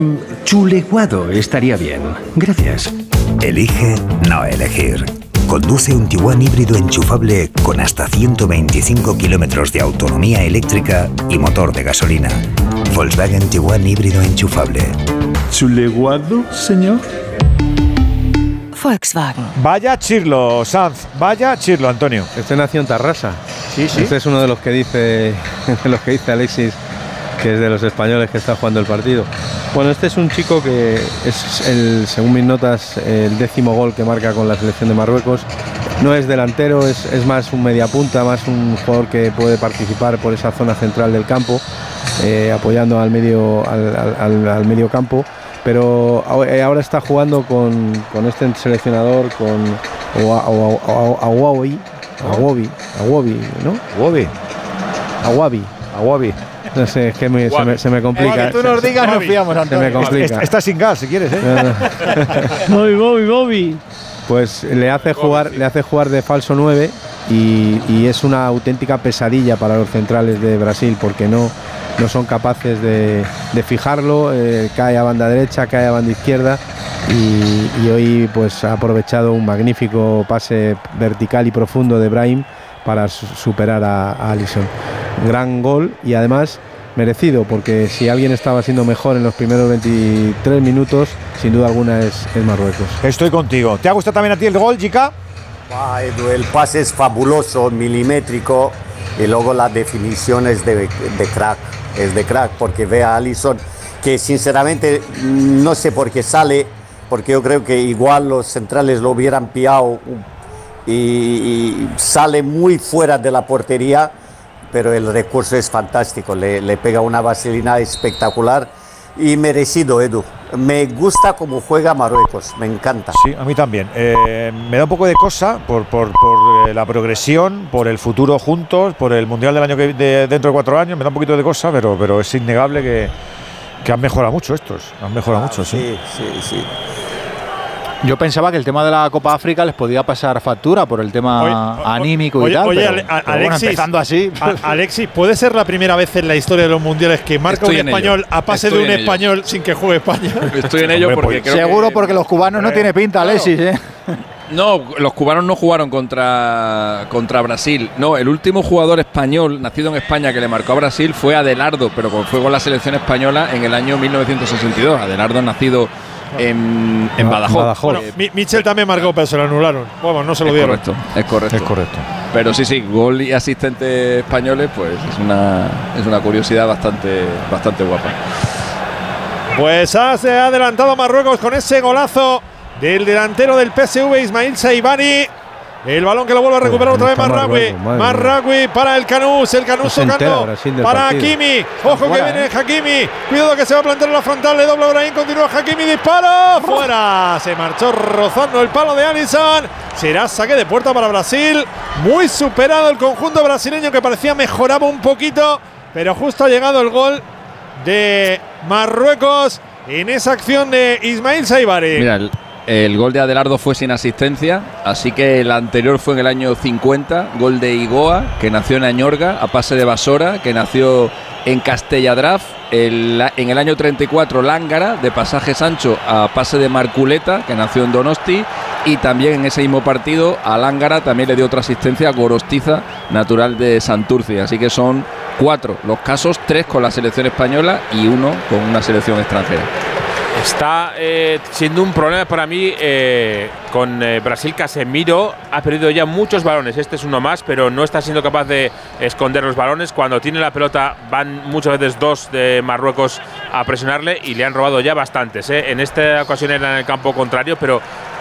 Chuleguado estaría bien. Gracias. Elige no elegir. Conduce un Tiguan híbrido enchufable con hasta 125 kilómetros de autonomía eléctrica y motor de gasolina. Volkswagen Tiguan híbrido enchufable. ¿Chuleguado, señor? Volkswagen. Vaya chirlo, Sanz. Vaya chirlo, Antonio. Este nació en Tarrasa. Sí. Este es uno de los que dice Alexis, que es de los españoles que está jugando el partido. Bueno, este es un chico que es, según mis notas, el 10º gol que marca con la selección de Marruecos. No es delantero, es más un mediapunta, más un jugador que puede participar por esa zona central del campo, apoyando al medio campo. Pero ahora está jugando con este seleccionador, con Awabi, ¿no? Awabi. No sé, es que se me complica. Que tú nos digas, nos fiamos, Antonio. Se me complica. Está sin gas, si quieres, ¿eh? Bobby. Pues le hace jugar de falso 9 y es una auténtica pesadilla para los centrales de Brasil, porque no son capaces de fijarlo. Cae a banda derecha, cae a banda izquierda y hoy pues ha aprovechado un magnífico pase vertical y profundo de Brahim para superar a Alisson. Gran gol y además merecido, porque si alguien estaba siendo mejor en los primeros 23 minutos, sin duda alguna es Marruecos. Estoy contigo. ¿Te ha gustado también a ti el gol, Jica? Edu, el pase es fabuloso, milimétrico, y luego la definición es de crack. Es de crack, porque ve a Alisson, que sinceramente no sé por qué sale, porque yo creo que igual los centrales lo hubieran pillado y sale muy fuera de la portería, pero el recurso es fantástico, le pega una vaselina espectacular y merecido, Edu. Me gusta cómo juega Marruecos, me encanta. Sí, a mí también. Me da un poco de cosa por la progresión, por el futuro juntos, por el Mundial del año dentro de 4 años, me da un poquito de cosa, pero es innegable que han mejorado mucho estos. Han mejorado mucho, sí. Sí. Yo pensaba que el tema de la Copa África les podía pasar factura por el tema anímico y tal. Oye, pero Alexis, bueno, empezando así. Alexis, ¿puede ser la primera vez en la historia de los mundiales que marca un español a pase de un español sin que juegue España? Estoy en ello porque creo seguro que, porque los cubanos no tiene pinta, Alexis, No, los cubanos no jugaron contra Brasil. No, el último jugador español nacido en España que le marcó a Brasil fue Adelardo, pero fue con la selección española en el año 1962. Adelardo nacido en Badajoz. Bueno, Michel también marcó, pero se lo anularon. Bueno, no se lo dieron. Es correcto. Pero sí, gol y asistente españoles, pues es una curiosidad bastante guapa. Pues se ha adelantado Marruecos con ese golazo del delantero del PSV, Ismail Saibari. El balón que lo vuelve a recuperar otra vez Marragui para el Canús tocando para Hakimi. Ojo que viene Hakimi. Cuidado que se va a plantar en la frontal. Le dobla Brahim. Continúa Hakimi. Dispara. Fuera. Se marchó rozando el palo de Alisson. Será saque de puerta para Brasil. Muy superado el conjunto brasileño, que parecía mejoraba un poquito, pero justo ha llegado el gol de Marruecos en esa acción de Ismail Saibari. Mira, el gol de Adelardo fue sin asistencia, así que el anterior fue en el año 50, gol de Igoa, que nació en Añorga, a pase de Basora, que nació en Castelladraf, en el año 34 Lángara, de Pasaje Sancho, a pase de Marculeta, que nació en Donosti, y también en ese mismo partido a Lángara también le dio otra asistencia a Gorostiza, natural de Santurce, así que son 4 los casos, 3 con la selección española y 1 con una selección extranjera. Está siendo un problema para mí con Brasil. Casemiro ha perdido ya muchos balones. Este es uno más, pero no está siendo capaz de esconder los balones. Cuando tiene la pelota van muchas veces 2 de Marruecos a presionarle y le han robado ya bastantes. En esta ocasión era en el campo contrario, pero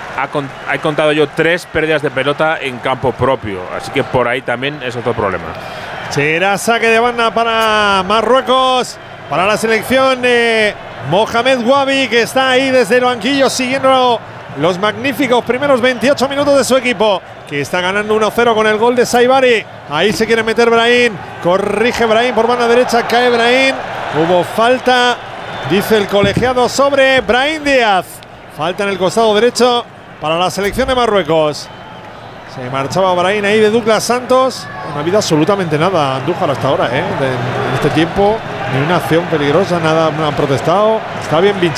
he contado yo 3 pérdidas de pelota en campo propio. Así que por ahí también es otro problema. Será saque de banda para Marruecos, para la selección de Mohamed Wabi, que está ahí desde el banquillo siguiendo los magníficos primeros 28 minutos de su equipo, que está ganando 1-0 con el gol de Saibari. Ahí se quiere meter Brahim, corrige Brahim por banda derecha, cae Brahim. Hubo falta, dice el colegiado, sobre Brahim Díaz. Falta en el costado derecho para la selección de Marruecos. Se marchaba Brahim ahí de Douglas Santos. No ha habido absolutamente nada Andújar hasta ahora, en este tiempo. Ni una acción peligrosa, nada, no han protestado. Está bien